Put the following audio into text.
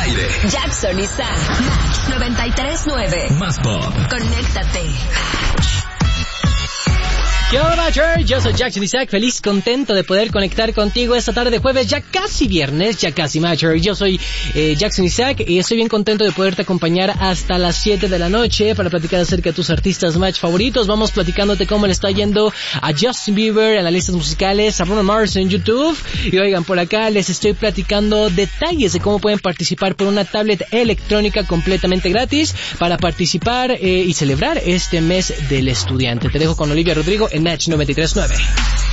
aire. Jackson Isaac. Match 93.9. Más pop. Conéctate. ¿Qué onda, Matcher? Yo soy Jackson Isaac, feliz, contento de poder conectar contigo esta tarde de jueves, ya casi viernes, ya casi, Matcher. Yo soy Jackson Isaac y estoy bien contento de poderte acompañar hasta las 7 de la noche para platicar acerca de tus artistas Match favoritos. Vamos platicándote cómo le está yendo a Justin Bieber en las listas musicales, a Bruno Mars en YouTube. Y oigan, por acá les estoy platicando detalles de cómo pueden participar por una tablet electrónica completamente gratis para participar y celebrar este mes del estudiante. Te dejo con Olivia Rodrigo en Match 93.9.